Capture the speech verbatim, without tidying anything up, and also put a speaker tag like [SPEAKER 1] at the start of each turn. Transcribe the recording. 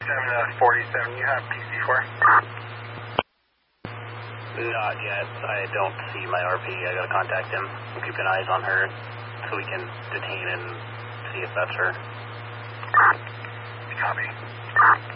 [SPEAKER 1] seven forty-seven, you have P C four?
[SPEAKER 2] Not yet. I don't see my R P. I gotta contact him. I'm keeping eyes on her so we can detain and see if that's her.
[SPEAKER 1] Copy.